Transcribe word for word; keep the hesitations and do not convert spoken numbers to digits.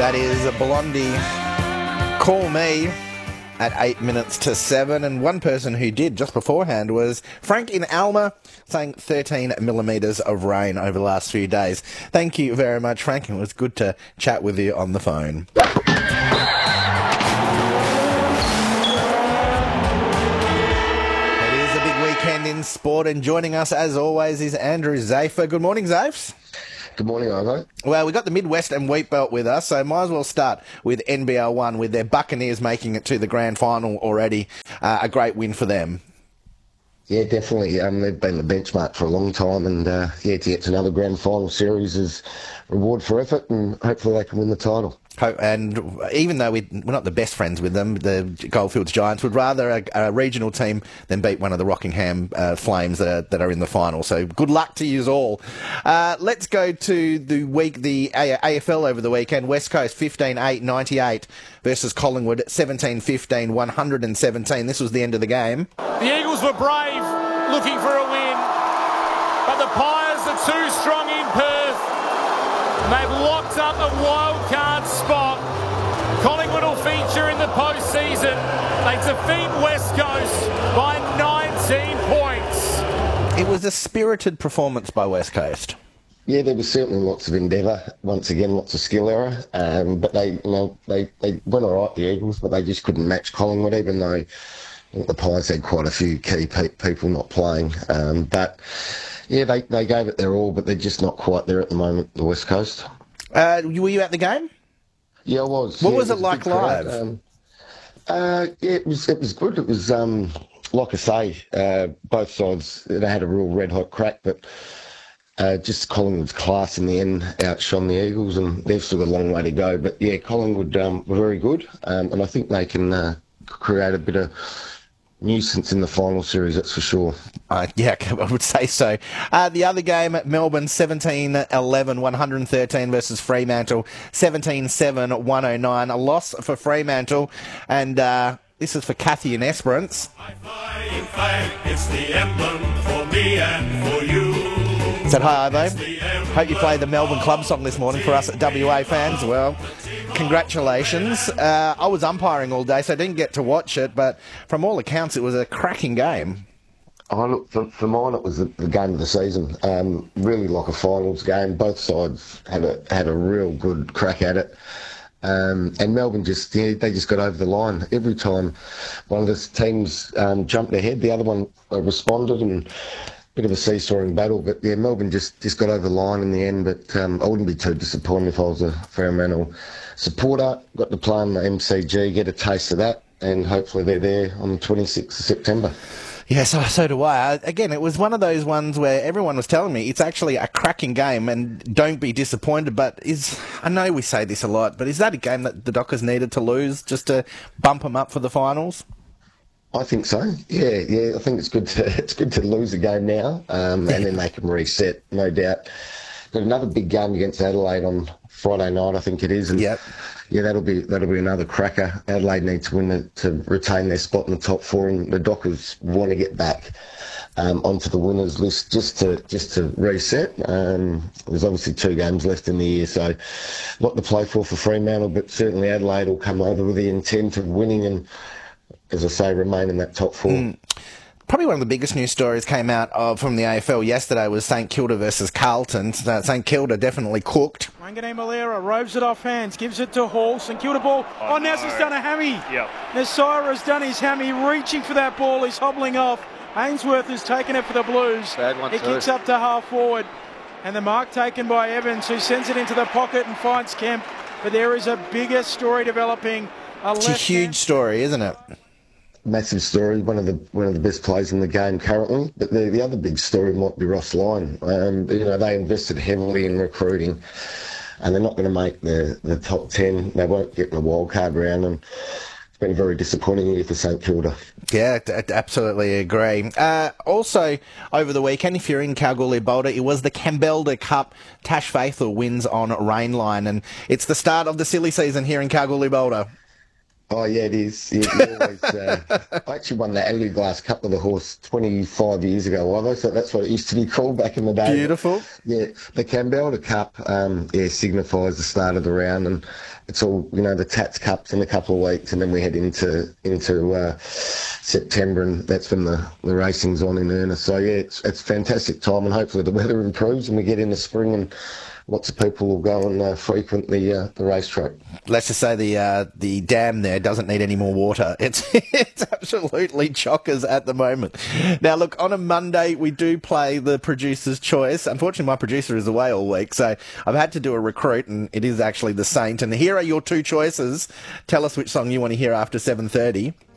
That is Blondie, Call Me, at eight minutes to seven. And one person who did just beforehand was Frank in Alma, saying thirteen millimetres of rain over the last few days. Thank you very much, Frank. It was good to chat with you on the phone. It is a big weekend in sport, and joining us as always is Andrew Zafer. Good morning, Zafes. Good morning, Ivo. Well, we've got the Midwest and Wheat Belt with us, so might as well start with N B L one, with their Buccaneers making it to the grand final already. Uh, a great win for them. Yeah, definitely. Um, they've been the benchmark for a long time, and uh, yeah, to get to another grand final series is reward for effort, and hopefully they can win the title. And even though we, we're not the best friends with them, the Goldfields Giants would rather a, a regional team than beat one of the Rockingham uh, Flames that are, that are in the final. So good luck to you all. Uh, let's go to the week, the A F L over the weekend. West Coast fifteen eight ninety-eight versus Collingwood seventeen fifteen one hundred seventeen. This was the end of the game. The Eagles were brave, looking for a win, but the Pies are too strong in Perth. They've locked up a wild card spot. Collingwood will feature in the postseason. They defeat West Coast by nineteen points. It was a spirited performance by West Coast. Yeah, there was certainly lots of endeavour. Once again, lots of skill error. Um, but they, you know, they, they went all right, the Eagles, but they just couldn't match Collingwood, even though I think the Pies had quite a few key pe- people not playing. Um, but yeah, they, they gave it their all, but they're just not quite there at the moment, the West Coast. Uh, were you at the game? Yeah, I was. What yeah, was it, it was like live? Um, uh, yeah, it was, it was good. It was, um, like I say, uh, both sides, they had a real red-hot crack, but uh, just Collingwood's class in the end outshone the Eagles, and they've still got a long way to go. But yeah, Collingwood um, were very good, um, and I think they can uh, create a bit of nuisance in the final series, that's for sure. Uh, yeah, I would say so. Uh, the other game at Melbourne, seventeen eleven one hundred thirteen versus Fremantle, seventeen seven one oh nine. A loss for Fremantle, and uh, this is for Kathy and Esperance. My flying flag, it's the emblem for me and for you. Said hi, Ivo. Hope you play the Melbourne Club song this morning for us at W A fans. Well, congratulations. Uh, I was umpiring all day, so I didn't get to watch it, but from all accounts, it was a cracking game. Oh, look, for, for mine, it was the, the game of the season. Um, really like a finals game. Both sides had a had a real good crack at it. Um, and Melbourne just, yeah, they just got over the line. Every time one of the teams um, jumped ahead, the other one uh, responded, and bit of a seesawing battle. But yeah, Melbourne just, just got over the line in the end. But um, I wouldn't be too disappointed if I was a Fremantle supporter. Got to play in the M C G, get a taste of that, and hopefully they're there on the twenty-sixth of September. Yeah, so, so do I. Again, it was one of those ones where everyone was telling me it's actually a cracking game and don't be disappointed, but is, I know we say this a lot, but is that a game that the Dockers needed to lose just to bump them up for the finals? I think so. Yeah, yeah. I think it's good to it's good to lose a game now, um, and then they can reset, no doubt. Got another big game against Adelaide on Friday night, I think it is. And yep. Yeah, that'll be that'll be another cracker. Adelaide need to win the, to retain their spot in the top four, and the Dockers want to get back um, onto the winners list just to just to reset. Um, there's obviously two games left in the year, so a lot to play for for Fremantle, but certainly Adelaide will come over with the intent of winning and, as I say, remain in that top four. Mm. Probably one of the biggest news stories came out of from the A F L yesterday was St Kilda versus Carlton. Uh, St Kilda definitely cooked. Wangane Malera roves it off hands, gives it to Hall. St Kilda ball. Oh, oh no. Nasser's done a hammy. Yep. Nasira's done his hammy, reaching for that ball. He's hobbling off. Ainsworth has taken it for the Blues. Bad one, It too. kicks up to half forward. And the mark taken by Evans, who sends it into the pocket and finds Kemp. But there is a bigger story developing. A It's a huge story, isn't it? Massive story, one of the one of the best players in the game currently. But the, the other big story might be Ross Lyon. Um, you know, they invested heavily in recruiting, and they're not going to make the, the top ten. They won't get in the wild card round, and it's been a very disappointing year for St Kilda. Yeah, d- absolutely agree. Uh, also, over the weekend, if you're in Kalgoorlie Boulder, it was the Campbelder Cup. Tash Faithful wins on Rainline, and it's the start of the silly season here in Kalgoorlie Boulder. Oh yeah, it is. You, you always, uh, I actually won the Adelaide Glass Cup with a horse twenty-five years ago. Well, that's, that's what it used to be called back in the day. Beautiful. Yeah, the Campbell Cup, um, yeah, signifies the start of the round, and it's all, you know, the Tats Cups in a couple of weeks, and then we head into into uh, September, and that's when the, the racing's on in earnest. So yeah, it's it's a fantastic time, and hopefully the weather improves and we get into spring and lots of people will go and uh, frequent the uh, the racetrack. Let's just say the uh, the dam there doesn't need any more water. It's it's absolutely chockers at the moment. Now, look, on a Monday we do play the producer's choice. Unfortunately, my producer is away all week, so I've had to do a recruit, and it is actually the Saint. And here are your two choices. Tell us which song you want to hear after seven thirty.